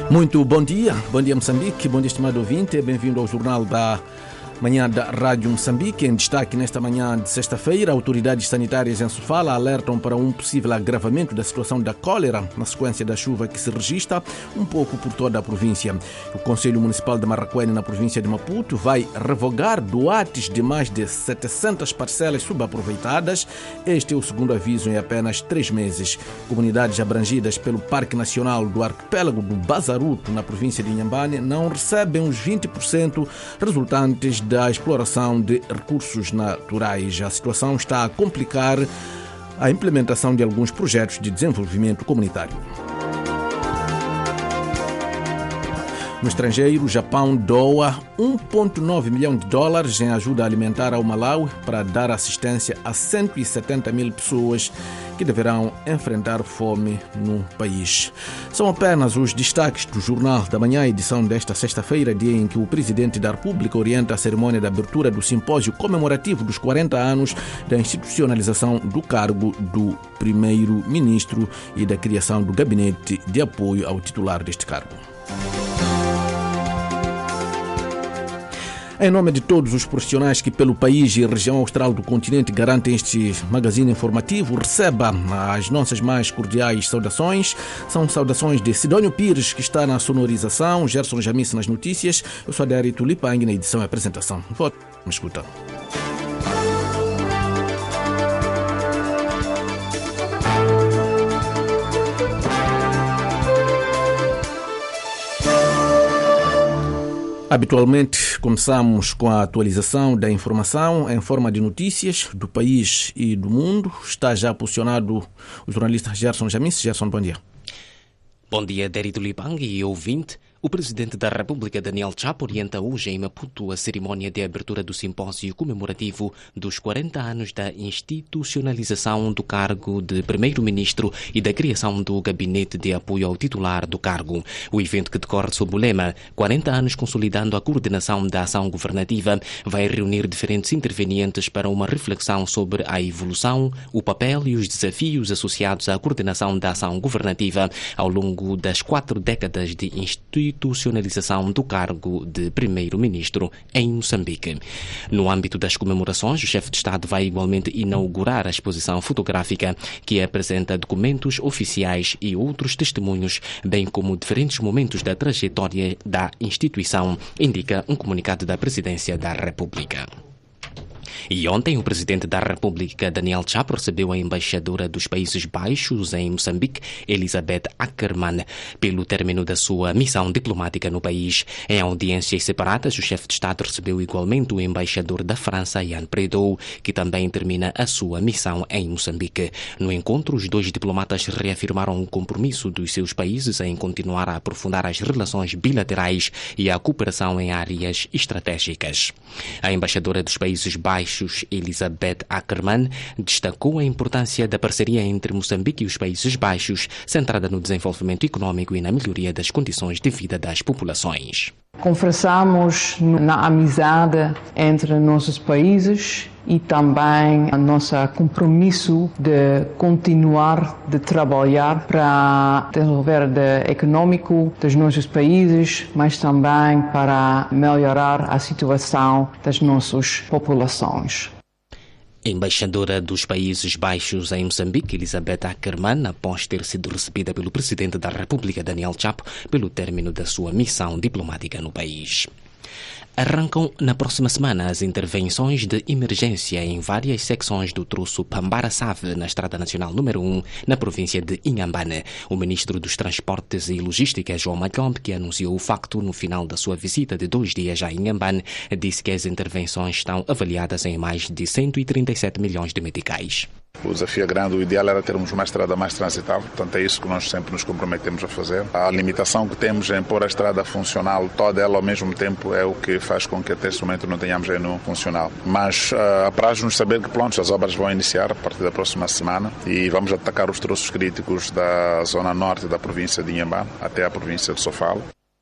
Muito bom dia Moçambique, bom dia estimado ouvinte, bem-vindo ao Jornal da Manhã da Rádio Moçambique. Em destaque nesta manhã de sexta-feira, autoridades sanitárias em Sofala alertam para um possível agravamento da situação da cólera na sequência da chuva que se registra um pouco por toda a província. O Conselho Municipal de Marraquene, na província de Maputo, vai revogar doates de mais de 700 parcelas subaproveitadas. Este é o segundo aviso em apenas 3 meses. Comunidades abrangidas pelo Parque Nacional do Arquipélago do Bazaruto, na província de Inhambane, não recebem os 20% resultantes da exploração de recursos naturais. A situação está a complicar a implementação de alguns projetos de desenvolvimento comunitário. No estrangeiro, o Japão doa 1,9 milhão de dólares em ajuda alimentar ao Malawi para dar assistência a 170 mil pessoas que deverão enfrentar fome no país. São apenas os destaques do Jornal da Manhã, edição desta sexta-feira, dia em que o Presidente da República orienta a cerimônia de abertura do simpósio comemorativo dos 40 anos da institucionalização do cargo do Primeiro-Ministro e da criação do gabinete de apoio ao titular deste cargo. Em nome de todos os profissionais que pelo país e região austral do continente garantem este magazine informativo, receba as nossas mais cordiais saudações. São saudações de Sidónio Pires, que está na sonorização, Gerson Jamice nas notícias. Eu sou Adério Tulipang na edição e apresentação. Volte, me escuta. Habitualmente, começamos com a atualização da informação em forma de notícias do país e do mundo. Está já posicionado o jornalista Gerson Jamice. Gerson, bom dia. Bom dia, Adério Tulipang e ouvinte. O Presidente da República, Daniel Chapo, orienta hoje em Maputo a cerimónia de abertura do simpósio comemorativo dos 40 anos da institucionalização do cargo de Primeiro-Ministro e da criação do gabinete de apoio ao titular do cargo. O evento, que decorre sob o lema 40 anos consolidando a coordenação da ação governativa, vai reunir diferentes intervenientes para uma reflexão sobre a evolução, o papel e os desafios associados à coordenação da ação governativa ao longo das 4 décadas de institucionalização do cargo de Primeiro-Ministro em Moçambique. No âmbito das comemorações, o chefe de Estado vai igualmente inaugurar a exposição fotográfica que apresenta documentos oficiais e outros testemunhos, bem como diferentes momentos da trajetória da instituição, indica um comunicado da Presidência da República. E ontem o Presidente da República, Daniel Chapo, recebeu a embaixadora dos Países Baixos em Moçambique, Elizabeth Ackerman, pelo término da sua missão diplomática no país. Em audiências separadas, o chefe de Estado recebeu igualmente o embaixador da França, Yann Prédoux, que também termina a sua missão em Moçambique. No encontro, os dois diplomatas reafirmaram o compromisso dos seus países em continuar a aprofundar as relações bilaterais e a cooperação em áreas estratégicas. A embaixadora dos Países Baixos, Elizabeth Ackerman, destacou a importância da parceria entre Moçambique e os Países Baixos, centrada no desenvolvimento econômico e na melhoria das condições de vida das populações. Conversamos na amizade entre nossos países e também o nosso compromisso de continuar de trabalhar para desenvolver o econômico dos nossos países, mas também para melhorar a situação das nossas populações. Embaixadora dos Países Baixos em Moçambique, Elizabeth Ackerman, após ter sido recebida pelo Presidente da República, Daniel Chapo, pelo término da sua missão diplomática no país. Arrancam na próxima semana as intervenções de emergência em várias secções do troço Pambara-Save, na Estrada Nacional número 1, na província de Inhambane. O Ministro dos Transportes e Logística, João Macomb, que anunciou o facto no final da sua visita de 2 dias a Inhambane, disse que as intervenções estão avaliadas em mais de 137 milhões de meticais. O desafio é grande, o ideal era termos uma estrada mais transitável, portanto é isso que nós sempre nos comprometemos a fazer. A limitação que temos em pôr a estrada funcional, toda ela ao mesmo tempo, é o que faz com que até este momento não tenhamos aí no funcional. Mas apraz-nos saber que pronto, as obras vão iniciar a partir da próxima semana e vamos atacar os troços críticos da zona norte da província de Inhambane até a província de Sofala.